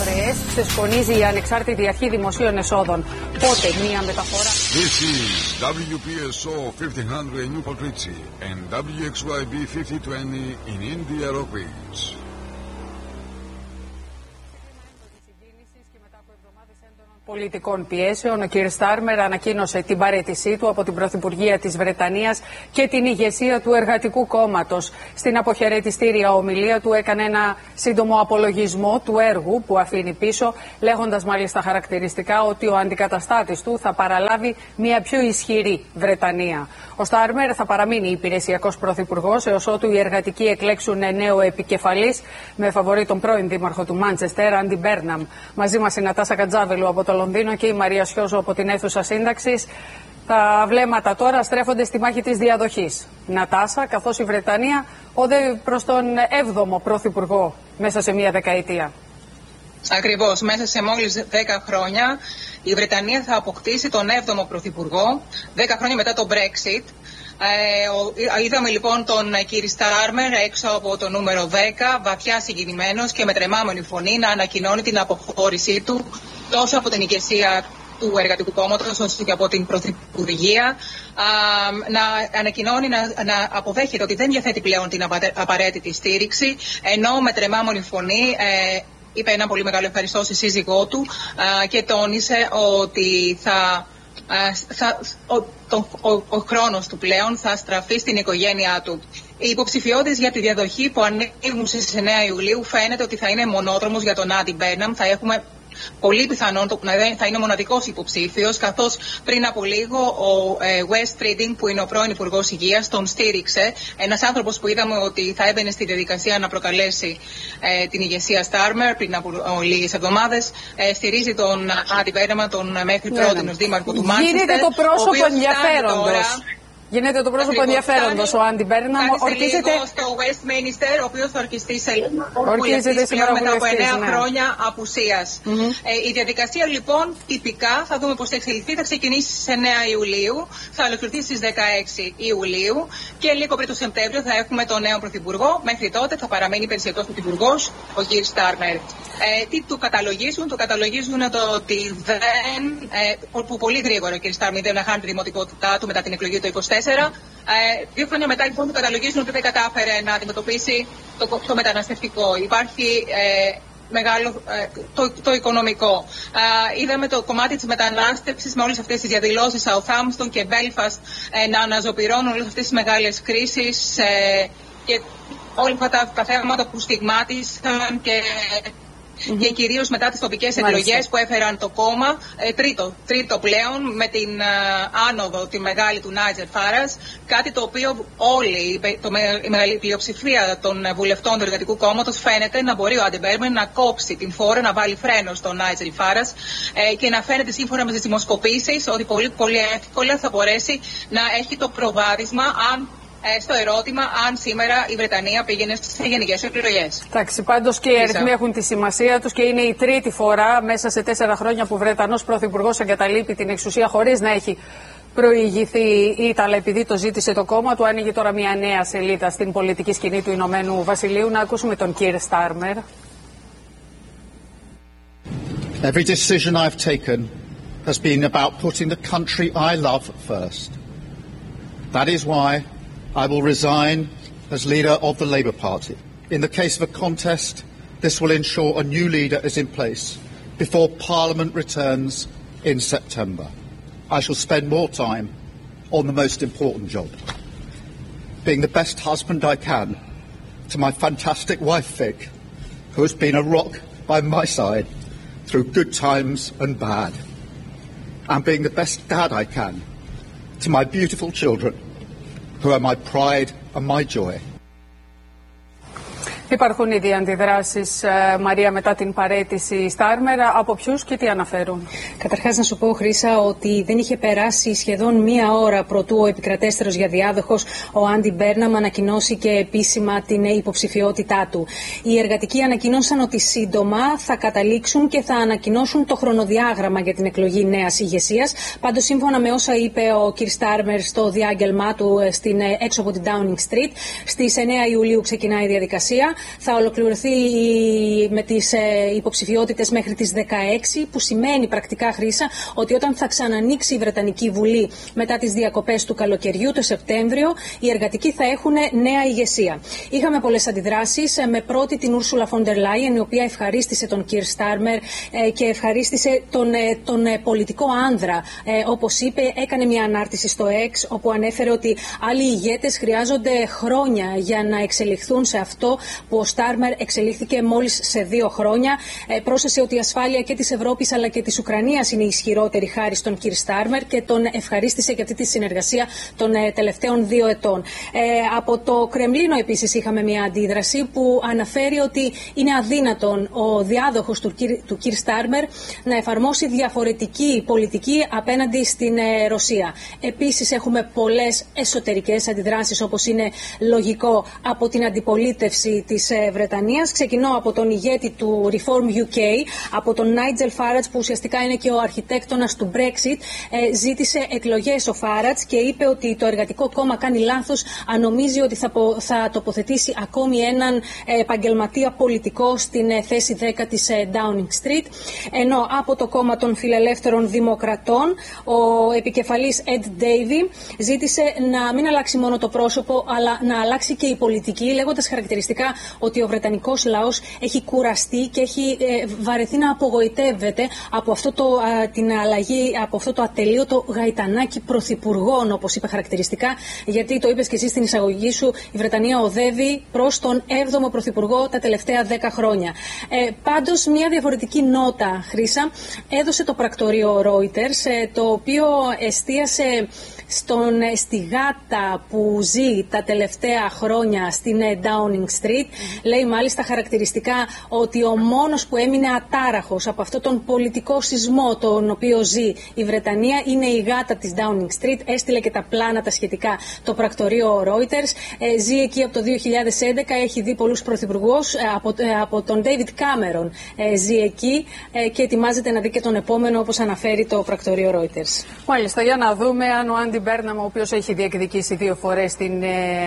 δωρεές ξεσκονίζει η Ανεξάρτητη Αρχή Δημοσίων Εσόδων. Πότε μία μεταφορά. This is WPSO 1500 in Newport Richie and WXYB 5020 in India Rockbridge. Πολιτικών πιέσεων, ο κ. Στάρμερ ανακοίνωσε την παραίτησή του από την Πρωθυπουργία της Βρετανίας και την ηγεσία του Εργατικού Κόμματος. Στην αποχαιρετιστήρια ομιλία του έκανε ένα σύντομο απολογισμό του έργου που αφήνει πίσω, λέγοντας μάλιστα χαρακτηριστικά ότι ο αντικαταστάτης του θα παραλάβει μια πιο ισχυρή Βρετανία. Ο Στάρμερ θα παραμείνει υπηρεσιακός πρωθυπουργός έως ότου οι εργατικοί εκλέξουν νέο επικεφαλής, με φαβορί τον πρώην δήμαρχο του Μάντσεστερ, Άντι Μπέρναμ. Μαζί μας η Νατάσα Κατζάβελου από το Λονδίνο και η Μαρία Σιώζου από την αίθουσα σύνταξης. Τα βλέμματα τώρα στρέφονται στη μάχη της διαδοχής. Νατάσα, καθώς η Βρετανία οδεύει προς τον 7ο πρωθυπουργό μέσα σε μία δεκαετία. Ακριβώς. Μέσα σε μόλις 10 χρόνια η Βρετανία θα αποκτήσει τον 7ο πρωθυπουργό, 10 χρόνια μετά το Brexit. Είδαμε λοιπόν τον κύριο Στάρμερ έξω από το νούμερο 10, βαθιά συγκινημένος και με τρεμάμενη φωνή να ανακοινώνει την αποχώρησή του τόσο από την ηγεσία του Εργατικού Κόμματος όσο και από την Πρωθυπουργία, να ανακοινώνει, να αποδέχεται ότι δεν διαθέτει πλέον την απαραίτητη στήριξη, ενώ με τρεμάμενη φωνή είπε ένα πολύ μεγάλο ευχαριστώ στη σύζυγό του και τόνισε ότι ο χρόνος του πλέον θα στραφεί στην οικογένειά του. Οι υποψηφιότητες για τη διαδοχή που ανοίγουν στις 9 Ιουλίου φαίνεται ότι θα είναι μονόδρομος για τον Άντι Μπέρναμ. Θα έχουμε πολύ πιθανόν θα είναι μοναδικός υποψήφιος, καθώς πριν από λίγο ο West Reading, που είναι ο πρώην Υπουργός Υγείας, τον στήριξε. Ένας άνθρωπος που είδαμε ότι θα έμπαινε στη διαδικασία να προκαλέσει την ηγεσία Στάρμερ πριν από λίγες εβδομάδες, στηρίζει τον Άντι Μπέρναμ, τον μέχρι πρότινος δήμαρχο του Μάντσεστερ. Γίνεται το πρόσωπο ενδιαφέροντος. Γίνεται το πρόσωπο ενδιαφέροντος ο Άντι Μπέρναμ. Ορκίζεται στο Westminster, ο οποίος θα ορκιστεί σήμερα μετά από 9 χρόνια απουσίας. Η διαδικασία λοιπόν τυπικά θα δούμε πώς θα εξελιχθεί. Θα ξεκινήσει στις 9 Ιουλίου, θα ολοκληρωθεί στις 16 Ιουλίου και λίγο πριν το Σεπτέμβριο θα έχουμε τον νέο πρωθυπουργό. Μέχρι τότε θα παραμείνει υπηρεσιακός πρωθυπουργός ο κ. Στάρμερ. Τι του καταλογίζουν? Του καταλογίζουν το ότι που πολύ γρήγορα ο κ. Στάρμερ δεν χάνει τη δημοτικότητά του μετά την εκλογή του 24. 2 χρόνια μετά λοιπόν του καταλογίζουν ότι δεν κατάφερε να αντιμετωπίσει το μεταναστευτικό. Υπάρχει μεγάλο το οικονομικό. Είδαμε το κομμάτι της μετανάστευσης με όλες αυτές τις διαδηλώσεις Southampton και Belfast να αναζωπυρώνουν όλες αυτές τις μεγάλες κρίσεις και όλα αυτά τα θέματα που στιγμάτισαν και κυρίως μετά τις τοπικές εκλογές που έφεραν το κόμμα τρίτο πλέον με την άνοδο τη μεγάλη του Νάιτζελ Φάρας, κάτι το οποίο η μεγάλη πλειοψηφία των βουλευτών του Εργατικού Κόμματος φαίνεται να μπορεί ο Άντι Μπέρναμ να κόψει την φόρα, να βάλει φρένο στον Νάιτζελ Φάρας και να φαίνεται σύμφωνα με τις δημοσκοπήσεις ότι πολύ, πολύ εύκολα θα μπορέσει να έχει το προβάδισμα στο ερώτημα αν σήμερα η Βρετανία πήγαινε σε γενικές εκλογές. Εντάξει, πάντως και οι αριθμοί έχουν τη σημασία τους και είναι η τρίτη φορά μέσα σε 4 χρόνια που ο Βρετανός Πρωθυπουργός εγκαταλείπει την εξουσία χωρίς να έχει προηγηθεί ή αλλά επειδή το ζήτησε το κόμμα του. Άνοιγε τώρα μια νέα σελίδα στην πολιτική σκηνή του Ηνωμένου Βασιλείου. Να ακούσουμε τον κύριο Στάρμερ. Every decision I've taken has been about putting the country I love first. That is why I will resign as leader of the Labour Party. In the case of a contest, this will ensure a new leader is in place before Parliament returns in September. I shall spend more time on the most important job, being the best husband I can to my fantastic wife Vic, who has been a rock by my side through good times and bad, and being the best dad I can to my beautiful children, who are my pride and my joy. Υπάρχουν ήδη αντιδράσεις, Μαρία, μετά την παραίτηση Στάρμερ. Από ποιους και τι αναφέρουν? Καταρχάς, να σου πω, Χρύσα, ότι δεν είχε περάσει σχεδόν μία ώρα προτού ο επικρατέστερος για διάδοχος, ο Άντι Μπέρναμ, ανακοινώσει και επίσημα την υποψηφιότητά του. Οι εργατικοί ανακοίνωσαν ότι σύντομα θα καταλήξουν και θα ανακοινώσουν το χρονοδιάγραμμα για την εκλογή νέας ηγεσίας. Πάντως, σύμφωνα με όσα είπε ο κ. Στάρμερ στο διάγγελμά του έξω από την Downing Street, στις 9 Ιουλίου ξεκινάει η διαδικασία. θα ολοκληρωθεί με τις υποψηφιότητες μέχρι τις 16, που σημαίνει πρακτικά, Χρύσα, ότι όταν θα ξανανοίξει η Βρετανική Βουλή μετά τις διακοπές του καλοκαιριού, το Σεπτέμβριο, οι εργατικοί θα έχουν νέα ηγεσία. Είχαμε πολλές αντιδράσεις, με πρώτη την Ursula von der Leyen, η οποία ευχαρίστησε τον Keir Starmer και ευχαρίστησε τον πολιτικό άνδρα. Όπως είπε, έκανε μια ανάρτηση στο X, όπου ανέφερε ότι άλλοι ηγέτες χρειάζονται χρόνια για να εξελιχθούν σε αυτό που ο Starmer εξελίχθηκε μόλις σε 2 χρόνια. Πρόσθεσε ότι η ασφάλεια και της Ευρώπης αλλά και της Ουκρανίας είναι ισχυρότερη χάρη στον Keir Starmer και τον ευχαρίστησε για αυτή τη συνεργασία των τελευταίων 2 ετών. Από το Κρεμλίνο επίσης είχαμε μια αντίδραση που αναφέρει ότι είναι αδύνατον ο διάδοχος του Keir Starmer να εφαρμόσει διαφορετική πολιτική απέναντι στην Ρωσία. Επίσης έχουμε πολλές εσωτερικές αντιδράσεις, όπως είναι λογικό, από την αντιπολίτευση της Βρετανίας. Ξεκινώ από τον ηγέτη του Reform UK, από τον Nigel Farage, που ουσιαστικά είναι και ο αρχιτέκτονας του Brexit. Ζήτησε εκλογές ο Farage και είπε ότι το Εργατικό Κόμμα κάνει λάθος αν νομίζει ότι θα τοποθετήσει ακόμη έναν επαγγελματία πολιτικό στην θέση 10 της Downing Street. Ενώ από το κόμμα των Φιλελεύθερων Δημοκρατών, ο επικεφαλής Ed Davey ζήτησε να μην αλλάξει μόνο το πρόσωπο, αλλά να αλλάξει και η πολιτική, λέγοντας χαρακτηριστικά ότι ο Βρετανικός λαός έχει κουραστεί και έχει βαρεθεί να απογοητεύεται από την αλλαγή, από αυτό το ατελείωτο γαϊτανάκι πρωθυπουργών, όπως είπε χαρακτηριστικά, γιατί το είπες και εσύ στην εισαγωγή σου, η Βρετανία οδεύει προς τον 7ο πρωθυπουργό τα τελευταία 10 χρόνια. Πάντως, μια διαφορετική νότα, Χρύσα, έδωσε το πρακτορείο Reuters, το οποίο εστίασε στη γάτα που ζει τα τελευταία χρόνια στην Downing Street. Λέει μάλιστα χαρακτηριστικά ότι ο μόνος που έμεινε ατάραχος από αυτόν τον πολιτικό σεισμό τον οποίο ζει η Βρετανία είναι η γάτα της Downing Street. Έστειλε και τα πλάνα τα σχετικά το πρακτορείο Reuters. Ζει εκεί από το 2011, έχει δει πολλούς πρωθυπουργούς, από τον David Cameron ζει εκεί και ετοιμάζεται να δει και τον επόμενο, όπως αναφέρει το πρακτορείο Reuters. Μάλιστα, για να δούμε αν ο Άντι Μπέρναμ, ο οποίος έχει διεκδικήσει 2 φορές την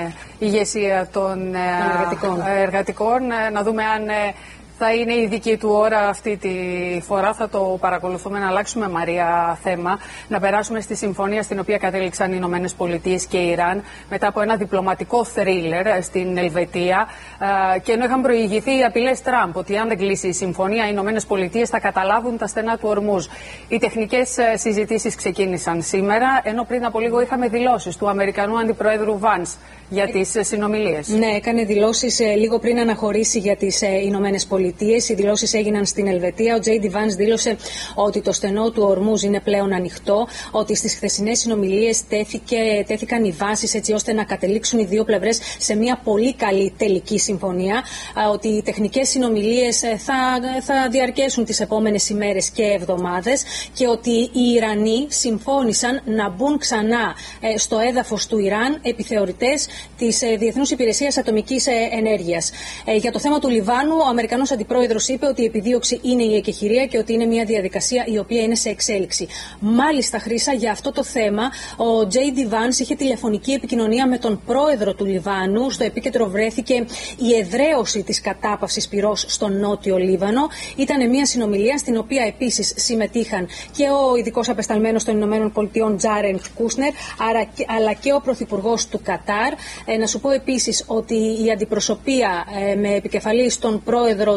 ηγεσία των εργατικών, να δούμε αν θα είναι η δική του ώρα αυτή τη φορά. Θα το παρακολουθούμε. Να αλλάξουμε, Μαρία, θέμα. Να περάσουμε στη συμφωνία στην οποία κατέληξαν οι Ηνωμένες Πολιτείες και η Ιράν μετά από ένα διπλωματικό θρίλερ στην Ελβετία. Και ενώ είχαν προηγηθεί οι απειλές Τραμπ ότι αν δεν κλείσει η συμφωνία, οι Ηνωμένες Πολιτείες θα καταλάβουν τα στενά του Ορμούζ. Οι τεχνικές συζητήσεις ξεκίνησαν σήμερα, ενώ πριν από λίγο είχαμε δηλώσεις του Αμερικανού Αντιπροέδρου Βάνς για τις συνομιλίες. Ναι, έκανε δηλώσεις λίγο πριν αναχωρήσει για τις Ηνωμένες Πολιτείες. Οι δηλώσεις έγιναν στην Ελβετία. Ο J.D. Vance δήλωσε ότι το στενό του Ορμούζ είναι πλέον ανοιχτό, ότι στις χθεσινές συνομιλίες τέθηκαν οι βάσεις έτσι ώστε να κατελήξουν οι 2 πλευρές σε μια πολύ καλή τελική συμφωνία, ότι οι τεχνικές συνομιλίες θα διαρκέσουν τις επόμενες ημέρες και εβδομάδες και ότι οι Ιρανοί συμφώνησαν να μπουν ξανά στο έδαφος του Ιράν επιθεωρητές της Διεθνούς Υπηρεσίας Ατομικής Ενέργειας. Για το θέμα του Λιβάνου, ο Αμερικανός Αντιπρόεδρος είπε ότι η επιδίωξη είναι η εκεχηρία και ότι είναι μια διαδικασία η οποία είναι σε εξέλιξη. Μάλιστα, Χρύσα, για αυτό το θέμα, ο J.D. Vance είχε τηλεφωνική επικοινωνία με τον πρόεδρο του Λιβάνου. Στο επίκεντρο βρέθηκε η εδραίωση της κατάπαυσης πυρός στο νότιο Λίβανο. Ήταν μια συνομιλία στην οποία επίσης συμμετείχαν και ο ειδικός απεσταλμένος των Ηνωμένων Πολιτειών Τζάρεντ Κούσνερ, αλλά και ο πρωθυπουργός του Κατάρ. Να σου πω επίσης ότι η αντιπροσωπεία με επικεφαλής τον πρόεδρο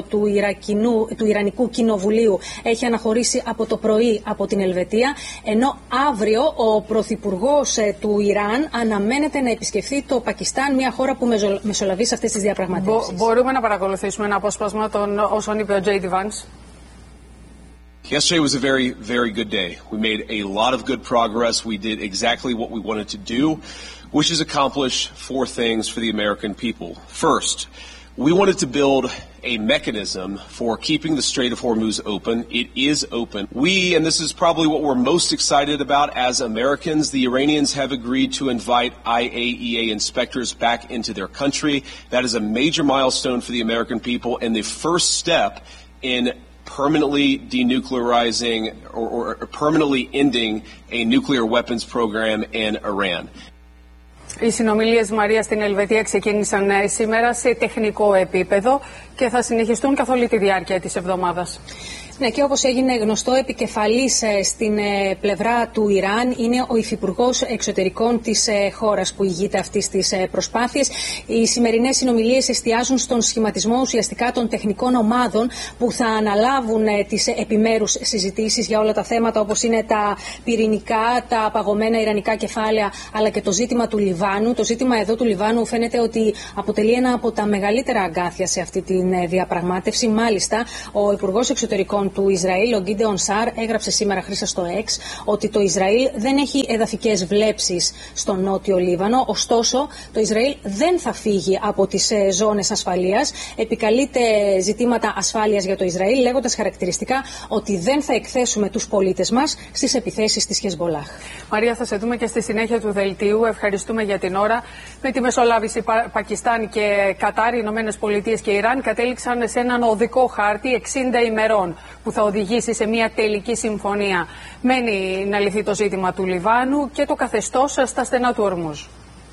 του Ιρανικού Κοινοβουλίου έχει αναχωρήσει από το πρωί από την Ελβετία, ενώ αύριο ο πρωθυπουργός του Ιράν αναμένεται να επισκεφθεί το Πακιστάν, μια χώρα που μεσολαβεί σε αυτές τις διαπραγματεύσεις. Μπορούμε να παρακολουθήσουμε ένα απόσπασμα των όσων είπε ο J.D. Vance. Yesterday was a very, very good day. We made a lot of good progress. We did exactly what we wanted to do, which is accomplish 4 things for the American people. First, we wanted to build a mechanism for keeping the Strait of Hormuz open. It is open. We, and this is probably what we're most excited about as Americans, the Iranians have agreed to invite IAEA inspectors back into their country. That is a major milestone for the American people and the first step in permanently denuclearizing or permanently ending a nuclear weapons program in Iran. Οι συνομιλίες, Μαρία, στην Ελβετία ξεκίνησαν σήμερα σε τεχνικό επίπεδο και θα συνεχιστούν καθ' όλη τη διάρκεια της εβδομάδας. Ναι, και όπως έγινε γνωστό, επικεφαλής στην πλευρά του Ιράν είναι ο υφυπουργός εξωτερικών της χώρας που ηγείται αυτής της προσπάθειας. Οι σημερινές συνομιλίες εστιάζουν στον σχηματισμό ουσιαστικά των τεχνικών ομάδων που θα αναλάβουν τις επιμέρους συζητήσεις για όλα τα θέματα, όπως είναι τα πυρηνικά, τα απαγωμένα ιρανικά κεφάλαια, αλλά και το ζήτημα του Λιβάνου. Το ζήτημα εδώ του Λιβάνου φαίνεται ότι αποτελεί ένα από τα μεγαλύτερα αγκάθια σε αυτή τη διαπραγμάτευση. Μάλιστα, ο υπουργός εξωτερικών του Ισραήλ, ο Γκίντεον Σαρ, έγραψε σήμερα, Χρύσα, στο X ότι το Ισραήλ δεν έχει εδαφικές βλέψεις στο νότιο Λίβανο. Ωστόσο, το Ισραήλ δεν θα φύγει από τις ζώνες ασφαλείας. Επικαλείται ζητήματα ασφάλειας για το Ισραήλ, λέγοντας χαρακτηριστικά ότι δεν θα εκθέσουμε τους πολίτες μας στις επιθέσεις της Χεσμολάχ. Μαρία, θα σε δούμε και στη συνέχεια του δελτίου. Ευχαριστούμε για την ώρα. Με τη μεσολάβηση, Πακιστάν και Κατάρ, Ηνωμένες Πολιτείες και Ιράν κατέληξαν σε έναν οδικό χάρτη 60 ημερών που θα οδηγήσει σε μια τελική συμφωνία. Μένει να λυθεί το ζήτημα του Λιβάνου και το καθεστώς στα στενά του Ορμούζ.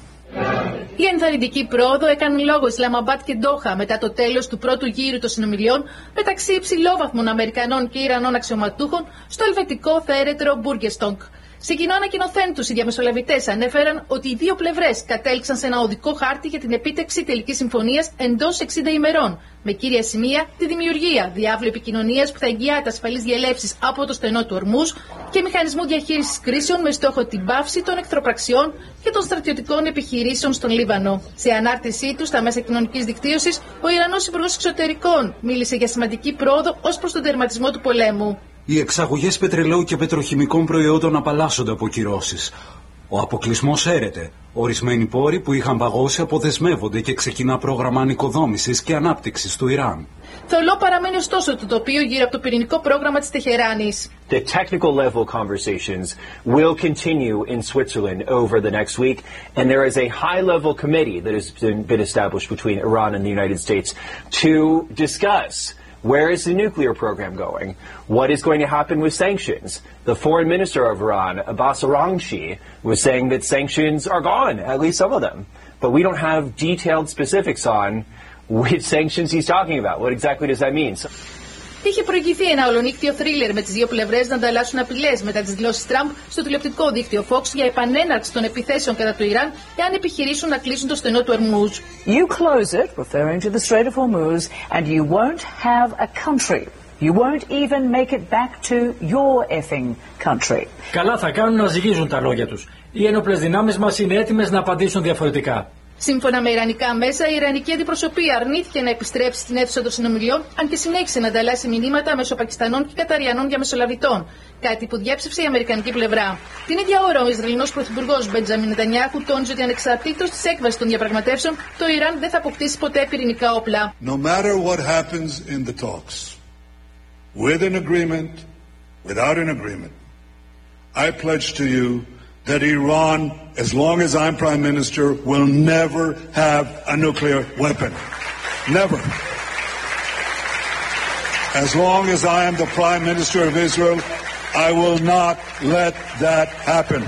Η ενθαρρυντική πρόοδο έκανε λόγο Ισλαμαμπάτ και Ντόχα μετά το τέλος του πρώτου γύρου των συνομιλιών μεταξύ υψηλόβαθμων Αμερικανών και Ιρανών αξιωματούχων στο ελβετικό θέρετρο Μπουργκεστόγκ. Σε κοινό ανακοινωθέν τους, οι διαμεσολαβητές ανέφεραν ότι οι δύο πλευρές κατέληξαν σε ένα οδικό χάρτη για την επίτευξη τελικής συμφωνίας εντός 60 ημερών, με κύρια σημεία τη δημιουργία διάβλου επικοινωνίας που θα εγγυάται ασφαλείς διελεύσεις από το στενό του Ορμούζ και μηχανισμού διαχείρισης κρίσεων με στόχο την πάυση των εχθροπραξιών και των στρατιωτικών επιχειρήσεων στον Λίβανο. Σε ανάρτησή του στα μέσα κοινωνικής δικτύωσης, ο Ιρανός Υπουργός Εξωτερικών μίλησε για σημαντική πρόοδο ως προς τον τερματισμό του πολέμου. Οι εξαγωγές πετρελαίου και πετροχημικών προϊόντων απαλλάσσονται από κυρώσεις. Ο αποκλεισμός έρεται. Ορισμένοι πόροι που είχαν παγώσει αποδεσμεύονται και ξεκινά πρόγραμμα ανοικοδόμησης και ανάπτυξης του Ιράν. Θολό παραμένει ωστόσο το τοπίο γύρω από το πυρηνικό πρόγραμμα της Τεχεράνης. The technical level conversations will continue in Switzerland over the next week, and there is a high-level committee that has been established between Iran and the United States to discuss where is the nuclear program going, what is going to happen with sanctions. The foreign minister of Iran, Abbas Araghchi, was saying that sanctions are gone, at least some of them, but we don't have detailed specifics on which sanctions he's talking about. What exactly does that mean? Είχε προηγηθεί ένα ολονύκτιο θρίλερ με τις δύο πλευρές να ανταλλάσσουν απειλές μετά τις δηλώσεις Τραμπ στο τηλεοπτικό δίκτυο Fox για επανέναρξη των επιθέσεων κατά του Ιράν εάν επιχειρήσουν να κλείσουν το στενό του Ορμούζ. You close it, referring to the Strait of Hormuz, and you won't have a country. You won't even make it back to your effing country. Καλά θα κάνουν να ζυγίζουν τα λόγια τους. Οι ένοπλες δυνάμεις μας είναι έτοιμες να απαντήσουν διαφορετικά. Σύμφωνα με ιρανικά μέσα, η ιρανική αντιπροσωπεία αρνήθηκε να επιστρέψει στην αίθουσα των συνομιλιών, αν και συνέχισε να ανταλλάσσει μηνύματα μέσω Πακιστανών και Καταριανών διαμεσολαβητών. Κάτι που διέψευσε η αμερικανική πλευρά. Την ίδια ώρα, ο Ισραηλινός πρωθυπουργός Μπεντζαμίν Νετανιάχου τόνιζε ότι ανεξαρτήτως της έκβασης των διαπραγματεύσεων, το Ιράν δεν θα αποκτήσει ποτέ πυρηνικά όπλα. No matter what happens in the talks, with an agreement, without an agreement, I pledge to you that Iran, as long as I'm Prime Minister, will never have a nuclear weapon. Never. As long as I am the Prime Minister of Israel, I will not let that happen.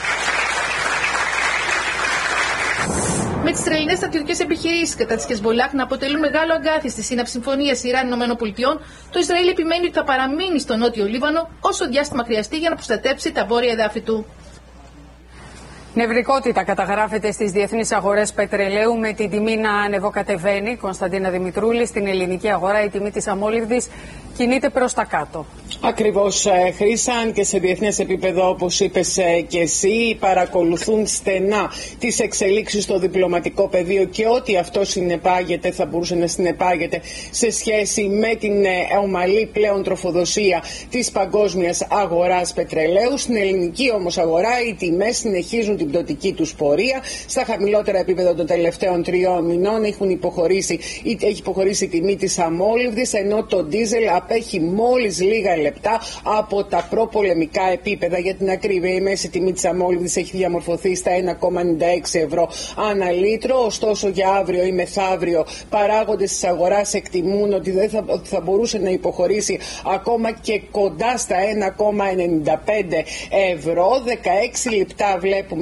Με τις Ισραηλινές στρατιωτικές επιχειρήσεις κατά της Χεσμολάχ να αποτελούν μεγάλο αγκάθι στη σύναψη συμφωνίας Ιράν-ΗΠΑ, το Ισραήλ επιμένει ότι θα παραμείνει στο νότιο Λίβανο όσο διάστημα χρειαστεί για να προστατέψει τα βόρεια εδάφη του. Νευρικότητα καταγράφεται στις διεθνείς αγορές πετρελαίου με την τιμή να ανεβοκατεβαίνει. Κωνσταντίνα Δημητρούλη, στην ελληνική αγορά η τιμή της αμόλυβδης κινείται προς τα κάτω. Ακριβώς, Χρύσα, αν και σε διεθνές επίπεδο, όπως είπες και εσύ, παρακολουθούν στενά τις εξελίξεις στο διπλωματικό πεδίο και ό,τι αυτό συνεπάγεται, θα μπορούσε να συνεπάγεται σε σχέση με την ομαλή πλέον τροφοδοσία της παγκόσμιας αγοράς πετρελαίου. Στην ελληνική όμως αγορά οι τιμές συνεχίζουν την πτωτική τους πορεία. Στα χαμηλότερα επίπεδα των τελευταίων 3 μηνών έχει υποχωρήσει η τιμή της αμόλυβδης, ενώ το ντίζελ απέχει μόλις λίγα λεπτά από τα προπολεμικά επίπεδα. Για την ακρίβεια, η μέση τιμή της αμόλυβδης έχει διαμορφωθεί στα 1,96 ευρώ ανά λίτρο. Ωστόσο, για αύριο ή μεθαύριο, παράγοντες της αγοράς εκτιμούν ότι θα μπορούσε να υποχωρήσει ακόμα και κοντά στα 1,95 ευρώ. 16 λεπτά βλέπουμε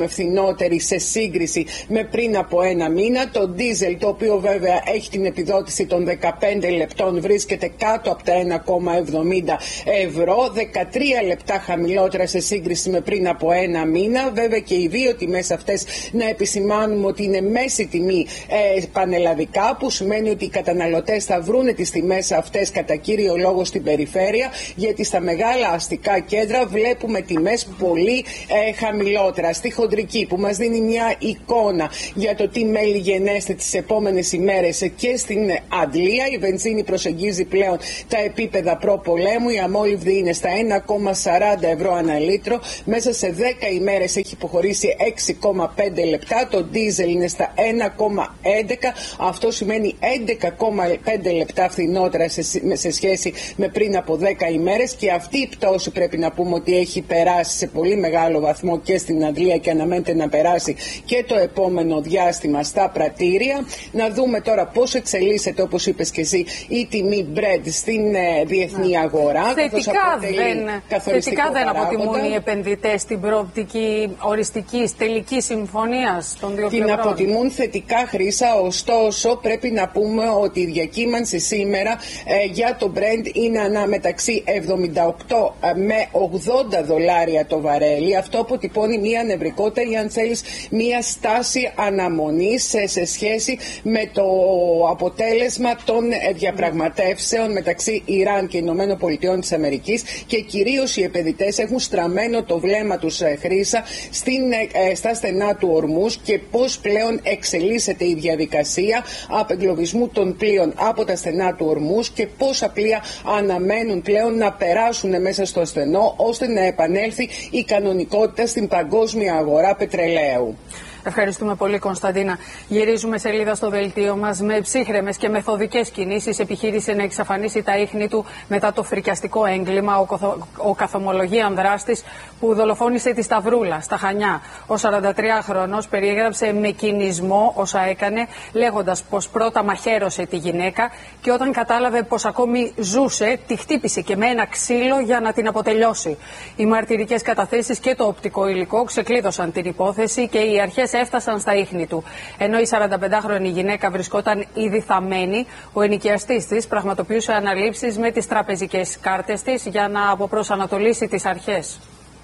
φθηνότερη σε σύγκριση με πριν από ένα μήνα. Το ντίζελ, το οποίο βέβαια έχει την επιδότηση των 15 λεπτών, βρίσκεται κάτω από τα 1,70 ευρώ, 13 λεπτά χαμηλότερα σε σύγκριση με πριν από ένα μήνα. Βέβαια και οι δύο τιμές αυτές να επισημάνουμε ότι είναι μέση τιμή πανελλαδικά, που σημαίνει ότι οι καταναλωτές θα βρούνε τις τιμές αυτές κατά κύριο λόγο στην περιφέρεια, γιατί στα μεγάλα αστικά κέντρα βλέπουμε τιμές πολύ χαμηλότερα. Στη χοντρική, που μας δίνει μια εικόνα για το τι μέλη γενέστε τις επόμενες ημέρες και στην Αντλία, η βενζίνη προσεγγίζει πλέον τα επίπεδα προπολέμου, η αμόλυβδη είναι στα 1,40 ευρώ ανά λίτρο, μέσα σε 10 ημέρες έχει υποχωρήσει 6,5 λεπτά, το ντίζελ είναι στα 1,11, αυτό σημαίνει 11,5 λεπτά φθηνότερα σε σχέση με πριν από 10 ημέρες, και αυτή η πτώση πρέπει να πούμε ότι έχει περάσει σε πολύ μεγάλο βαθμό και στην Αντλία και αναμένεται να περάσει και το επόμενο διάστημα στα πρατήρια. Να δούμε τώρα πώς εξελίσσεται, όπως είπες και εσύ, η τιμή Brent στην διεθνή αγορά. Θετικά δεν αποτιμούν οι επενδυτές την προοπτική οριστικής τελικής συμφωνίας των δύο πλευρών. Την αποτιμούν θετικά, Χρύσα, ωστόσο πρέπει να πούμε ότι η διακύμανση σήμερα για το Brent είναι μεταξύ 78 με 80 δολάρια το βαρέλι. Αυτό αποτυπώνει μια νευρικότερη, αν θέλεις, μια στάση αναμονής σε σχέση με το αποτέλεσμα των διαπραγματεύσεων μεταξύ Ιράν και Ηνωμένων Πολιτειών της Αμερικής, και κυρίως οι επενδυτές έχουν στραμμένο το βλέμμα τους, Χρύσα, στα στενά του Ορμούς και πώς πλέον εξελίσσεται η διαδικασία απεγκλωβισμού των πλοίων από τα στενά του Ορμούς και πόσα πλοία αναμένουν πλέον να περάσουν μέσα στο στενό, ώστε να επανέλθει η κανονικότητα στην παγκόσμια αγορά πετρελαίου. Ευχαριστούμε πολύ, Κωνσταντίνα. Γυρίζουμε σελίδα στο δελτίο μας. Με ψύχρεμες και μεθοδικές κινήσεις επιχείρησε να εξαφανίσει τα ίχνη του μετά το φρικιαστικό έγκλημα ο καθομολογίαν δράστης που δολοφόνησε τη Σταυρούλα στα Χανιά. Ο 43χρονος περιέγραψε με κινησμό όσα έκανε, λέγοντας πως πρώτα μαχαίρωσε τη γυναίκα και όταν κατάλαβε πως ακόμη ζούσε, τη χτύπησε και με ένα ξύλο για να την αποτελειώσει. Οι μαρτυρικές καταθέσεις και το οπτικό υλικό ξεκλείδωσαν την υπόθεση και οι αρχές έφτασαν στα ίχνη του. Ενώ η 45χρονη γυναίκα βρισκόταν ήδη θαμμένη, ο ενοικιαστής της πραγματοποιούσε αναλήψεις με τις τραπεζικές κάρτες της για να αποπροσανατολίσει τις αρχές.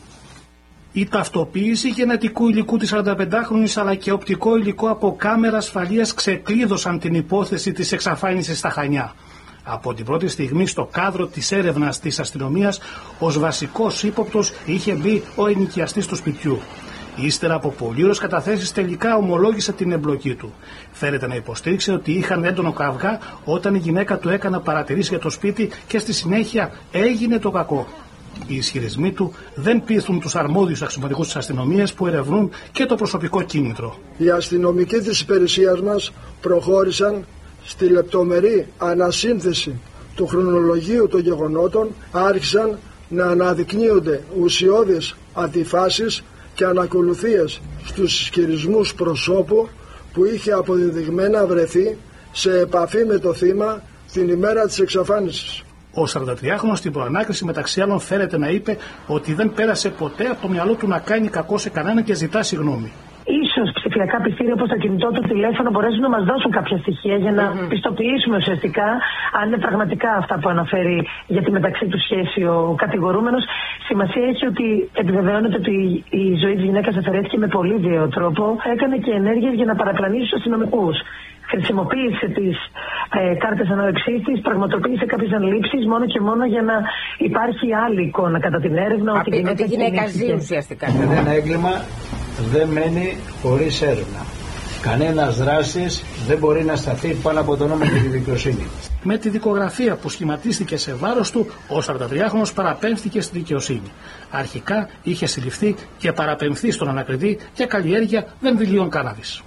Η ταυτοποίηση γενετικού υλικού της 45χρονης αλλά και οπτικό υλικό από κάμερα ασφαλείας ξεκλείδωσαν την υπόθεση της εξαφάνισης στα Χανιά. Από την πρώτη στιγμή στο κάδρο της έρευνας της αστυνομίας, ως βασικός ύποπτος είχε μπει ο ενοικιαστής του σπιτιού. Ύστερα από πολύωρες καταθέσεις τελικά ομολόγησε την εμπλοκή του. Φέρεται να υποστήριξε ότι είχαν έντονο καυγά όταν η γυναίκα του έκανε παρατηρήσεις για το σπίτι και στη συνέχεια έγινε το κακό. Οι ισχυρισμοί του δεν πείθουν τους αρμόδιους αξιωματικούς της αστυνομίας που ερευνούν και το προσωπικό κίνητρο. Οι αστυνομικοί της υπηρεσίας μας προχώρησαν στη λεπτομερή ανασύνθεση του χρονολογίου των γεγονότων, άρχισαν να αναδεικνύονται ουσιώδεις αντιφάσεις και ανακολουθίες στους ισχυρισμούς προσώπου που είχε αποδεδειγμένα βρεθεί σε επαφή με το θύμα την ημέρα της εξαφάνισης. Ο 43χρονος στην προανάκριση μεταξύ άλλων φέρεται να είπε ότι δεν πέρασε ποτέ από το μυαλό του να κάνει κακό σε κανένα και ζητά συγγνώμη. Ίσως ψηφιακά πιστήρια όπως το κινητό του τηλέφωνο μπορέσουν να μας δώσουν κάποια στοιχεία για να πιστοποιήσουμε ουσιαστικά αν είναι πραγματικά αυτά που αναφέρει για τη μεταξύ του σχέση ο κατηγορούμενος. Σημασία έχει ότι επιβεβαιώνεται ότι η ζωή της γυναίκας αφαιρέθηκε με πολύ βίαιο τρόπο. Έκανε και ενέργειες για να παραπλανήσει τους αστυνομικούς. Χρησιμοποίησε τις κάρτες ανόρεξής της, πραγματοποίησε κάποιες ανλήψεις μόνο και μόνο για να υπάρχει άλλη εικόνα κατά την έρευνα. Ότι η γυναίκα ζει ουσιαστικά. Ένα έγκλημα δεν μένει χωρίς έρευνα. Κανένας δράστης δεν μπορεί να σταθεί πάνω από το νόμο και τη δικαιοσύνη. Με τη δικογραφία που σχηματίστηκε σε βάρος του, ο 43χρονος παραπέμφθηκε στη δικαιοσύνη. Αρχικά είχε συλληφθεί και παραπεμφθεί στον ανακριτή για καλλιέργεια βενδυλίων κάναβης.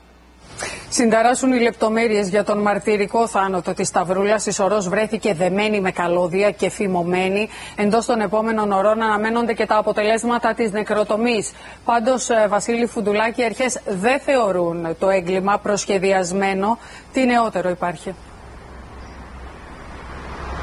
Συνταράσσουν οι λεπτομέρειες για τον μαρτυρικό θάνατο της Σταυρούλας. Η σωρός βρέθηκε δεμένη με καλώδια και φημωμένη. Εντός των επόμενων ωρών αναμένονται και τα αποτελέσματα της νεκροτομής. Πάντως, Βασίλη Φουντουλάκη, οι αρχές δεν θεωρούν το έγκλημα προσχεδιασμένο. Τι νεότερο υπάρχει?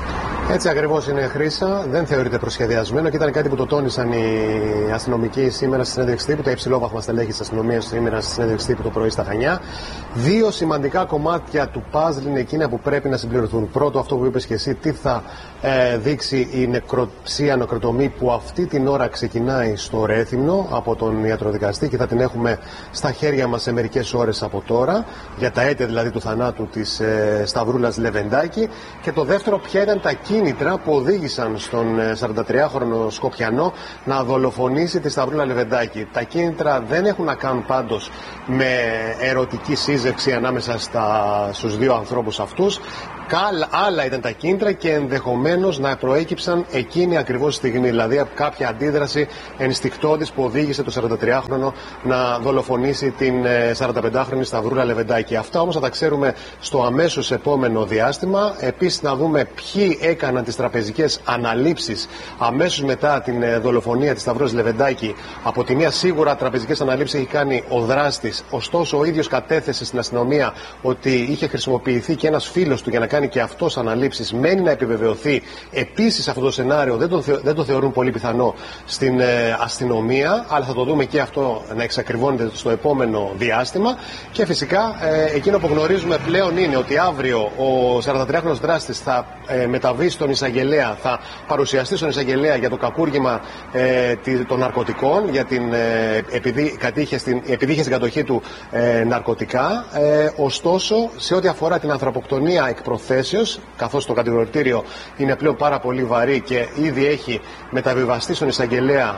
Έτσι ακριβώς είναι, Χρύσα. Δεν θεωρείται προσχεδιασμένο και ήταν κάτι που το τόνισαν οι αστυνομικοί σήμερα στη συνέντευξη τύπου, τα υψηλόβαθμα στελέχη της αστυνομίας σήμερα στη συνέντευξη τύπου το πρωί στα Χανιά. Δύο σημαντικά κομμάτια του παζλ είναι εκείνα που πρέπει να συμπληρωθούν. Πρώτο, αυτό που είπες και εσύ, τι θα δείξει η νεκροψία, νεκροτομή που αυτή την ώρα ξεκινάει στο Ρέθυμνο από τον ιατροδικαστή και θα την έχουμε στα χέρια μας σε μερικές ώρες από τώρα, για τα αίτια δηλαδή του θανάτου της Σταυρούλας Λεβεντάκη. Και το δεύτερο, ποια ήταν τα κίνητρα που οδήγησαν στον 43χρονο Σκοπιανό να δολοφονήσει τη Σταυρούλα Λεβεντάκη. Τα κίνητρα δεν έχουν να κάνουν πάντως με ερωτική σύζευξη ανάμεσα στους δύο ανθρώπους αυτούς. Άλλα ήταν τα κίνητρα και ενδεχομένως να προέκυψαν εκείνη ακριβώς στιγμή, δηλαδή από κάποια αντίδραση ενστικτώδης που οδήγησε το 43χρονο να δολοφονήσει την 45χρονη Σταυρούλα Λεβεντάκη. Αυτά όμως θα τα ξέρουμε στο αμέσως επόμενο διάστημα. Επίσης να δούμε ποιοι έκαναν τις τραπεζικές αναλήψεις αμέσως μετά την δολοφονία της Σταυρούλας Λεβεντάκη. Από τη μία σίγουρα τραπεζικές αναλήψεις έχει κάνει ο δράστης, ωστόσο ο ίδιος κατέθεσε στην αστυνομία ότι είχε χρησιμοποιηθεί και ένας φίλος του για να κάνει και αυτός αναλήψεις. Μένει να επιβεβαιωθεί. Επίσης αυτό το σενάριο δεν το θεωρούν πολύ πιθανό στην αστυνομία, αλλά θα το δούμε και αυτό να εξακριβώνεται στο επόμενο διάστημα. Και φυσικά εκείνο που γνωρίζουμε πλέον είναι ότι αύριο ο 43χρονος δράστης θα μεταβεί στον εισαγγελέα, θα παρουσιαστεί στον εισαγγελέα για το κακούργημα των ναρκωτικών, για επειδή είχε στην κατοχή του ναρκωτικά. Ωστόσο, σε ό,τι αφορά την ανθρωποκτονία εκ προθέσεως, καθώς το κατηγορητήριο είναι πλέον πάρα πολύ βαρύ και ήδη έχει μεταβιβαστεί στον εισαγγελέα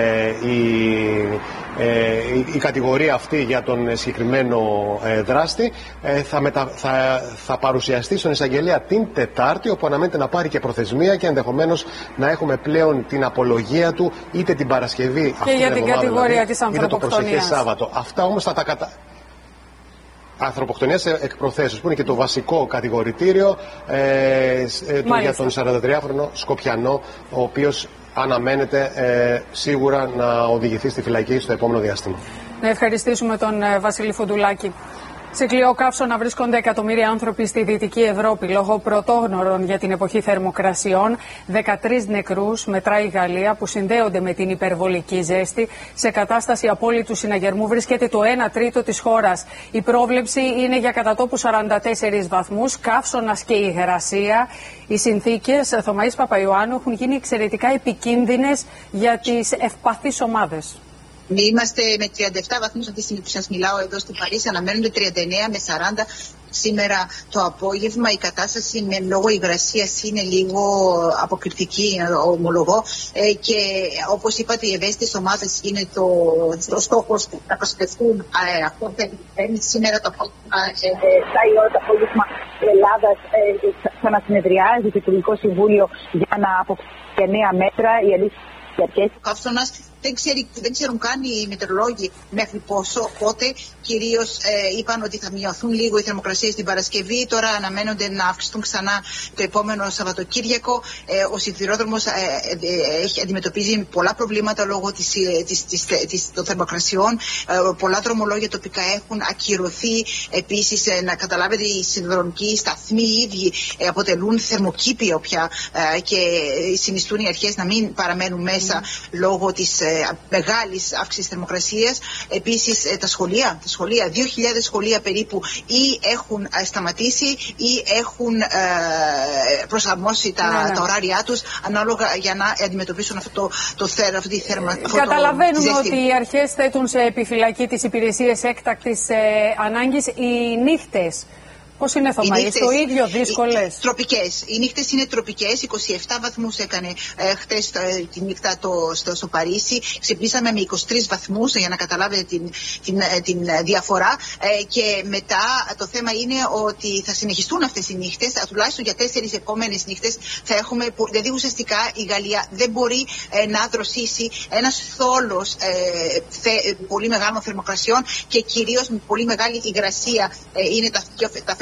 η κατηγορία αυτή για τον συγκεκριμένο δράστη, θα παρουσιαστεί στον εισαγγελέα την Τετάρτη, όπου αναμένεται να πάρει και προθεσμία και ενδεχομένως να έχουμε πλέον την απολογία του είτε την Παρασκευή και για την κατηγορία της ανθρωποκτονίας, είτε το προσεχές Σάββατο. Αυτά όμως θα τα ανθρωποκτονίας εκ προθέσεως, που είναι και το βασικό κατηγορητήριο για τον 43χρονο Σκοπιανό, ο οποίος αναμένεται σίγουρα να οδηγηθεί στη φυλακή στο επόμενο διάστημα. Να ευχαριστήσουμε τον Βασίλη Φουντουλάκη. Σε κλειό καύσωνα βρίσκονται εκατομμύρια άνθρωποι στη Δυτική Ευρώπη λόγω πρωτόγνωρων για την εποχή θερμοκρασιών. 13 νεκρούς μετράει η Γαλλία, που συνδέονται με την υπερβολική ζέστη. Σε κατάσταση απόλυτου συναγερμού βρίσκεται το 1 τρίτο της χώρας. Η πρόβλεψη είναι για κατά τόπου 44 βαθμούς, καύσωνας και υγρασία. Οι συνθήκες, Θωμαής Παπαϊωάννου, έχουν γίνει εξαιρετικά επικίνδυνες για τις ευπαθείς ομάδες. Είμαστε με 37 βαθμούς αυτή τη στιγμή που σας μιλάω εδώ στην Παρίσι, αναμένονται 39 με 40 σήμερα το απόγευμα. Η κατάσταση με λόγω υγρασίας είναι λίγο αποκριτική, ομολογώ, και όπως είπατε οι ευαίσθητες ομάδες είναι το στόχος να προστατευτούν. Αυτό δεν σήμερα το απόγευμα, 7 η ώρα το απόγευμα Ελλάδας, ξανασυνεδριάζει το Υπουργικό Συμβούλιο για να αποκτήσει νέα μέτρα. Η αλήθεια ο καύσωνας δεν ξέρουν καν οι μετεωρολόγοι μέχρι πότε. Κυρίως είπαν ότι θα μειωθούν λίγο οι θερμοκρασίες την Παρασκευή. Τώρα αναμένονται να αυξηθούν ξανά το επόμενο Σαββατοκύριακο. Ο σιδηρόδρομος αντιμετωπίζει πολλά προβλήματα λόγω των θερμοκρασιών. Πολλά δρομολόγια τοπικά έχουν ακυρωθεί. Επίσης, να καταλάβετε, οι σιδηροδρομικοί σταθμοί οι ίδιοι αποτελούν θερμοκήπιο πια και συνιστούν οι αρχές να μην παραμένουν μέσα λόγω της μεγάλης αύξησης θερμοκρασίας. Επίσης τα σχολεία, 2.000 σχολεία περίπου ή έχουν σταματήσει ή έχουν προσαρμόσει τα ωράρια τους ανάλογα για να αντιμετωπίσουν αυτή τη θερμοκρασία. Καταλαβαίνουμε ότι οι αρχές θέτουν σε επιφυλακή τις υπηρεσίες έκτακτης ανάγκης. Οι νύχτες πώς είναι, Θωμαή, το ίδιο δύσκολες? Τροπικές. Οι νύχτες είναι τροπικές. 27 βαθμούς έκανε χτες τη νύχτα στο Παρίσι. Ξυπνήσαμε με 23 βαθμούς για να καταλάβετε την διαφορά. Και μετά το θέμα είναι ότι θα συνεχιστούν αυτές οι νύχτες. Τουλάχιστον για 4 επόμενες νύχτες θα έχουμε. Δηλαδή ουσιαστικά η Γαλλία δεν μπορεί να δροσίσει ένας θόλος πολύ μεγάλων θερμοκρασιών και κυρίως με πολύ μεγάλη υγρασία είναι τα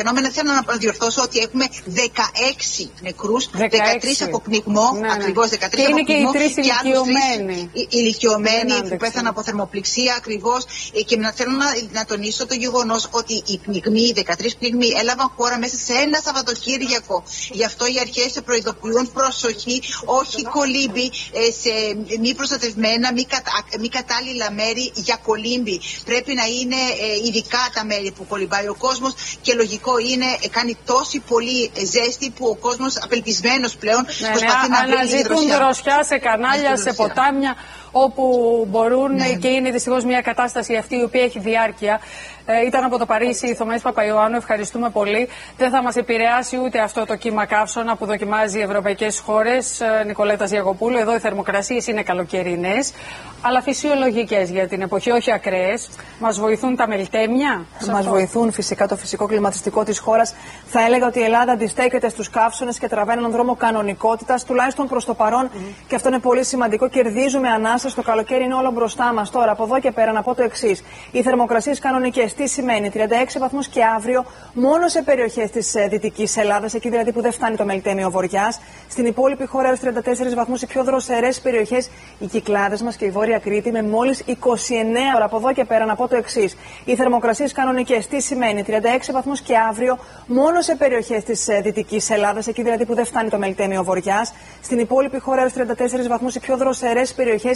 φαινόμενα. Θέλω να διορθώσω ότι έχουμε 16 νεκρούς, 13 από πνιγμό, ακριβώς 13 από είναι πνιγμό και οι 3 ηλικιωμένοι. Ηλικιωμένοι που πέθαναν από θερμοπληξία, ακριβώς. Και θέλω να τονίσω το γεγονός ότι οι πνιγμοί, οι 13 πνιγμοί έλαβαν χώρα μέσα σε ένα Σαββατοκύριακο. Γι' αυτό οι αρχές προειδοποιούν προσοχή, όχι κολύμπι σε μη προστατευμένα, μη κατάλληλα μέρη για κολύμπι. Πρέπει να είναι ειδικά τα μέρη που κολυμπάει ο κόσμος και λογικό είναι, κάνει τόση πολύ ζέστη που ο κόσμος απελπισμένος πλέον προσπαθεί να βρει αναζητούν δροσιά σε κανάλια, σε ποτάμια, όπου μπορούν και είναι δυστυχώς μια κατάσταση αυτή η οποία έχει διάρκεια. Ήταν από το Παρίσι η Θωμαής Παπαϊωάννου, ευχαριστούμε πολύ. Δεν θα μας επηρεάσει ούτε αυτό το κύμα καύσωνα που δοκιμάζει οι ευρωπαϊκές χώρες. Νικολέτα Ζιαγοπούλου, εδώ οι θερμοκρασίες είναι καλοκαιρινές, αλλά φυσιολογικές για την εποχή, όχι ακραίες. Μας βοηθούν τα μελτέμια. Μας βοηθούν φυσικά το φυσικό κλιματιστικό της χώρας. Θα έλεγα ότι η Ελλάδα αντιστέκεται στους καύσωνες και τραβάει έναν δρόμο κανονικότητας, τουλάχιστον προς το παρόν, και αυτό είναι πολύ σημαντικό. Κερδίζουμε ανάσα, το καλοκαίρι είναι όλο μπροστά μας. Τώρα, από εδώ και πέρα, να πω το εξής. Οι θερμοκρασίες κανονικές. Τι σημαίνει? 36 βαθμούς και αύριο μόνο σε περιοχές της Δυτικής Ελλάδας, εκεί δηλαδή που δεν φτάνει το μελτέμιο βοριάς. Στην υπόλοιπη χώρα έως 34 βαθμούς, οι πιο δροσερές περιοχές, οι Κυκλάδες μας και η Βόρεια Κρήτη, με μόλις 29. Τώρα, από εδώ και πέρα, να πω το εξής. Οι θερμοκρασίες κανονικές. Τι σημαίνει? 36 βαθμούς και αύριο μόνο σε περιοχές της Δυτικής Ελλάδας, εκεί δηλαδή που δεν φτάνει το μελτέμιο βοριάς. Στην υπόλοιπη χώρα έως 34 βαθμούς, οι πιο δροσερές περιοχές,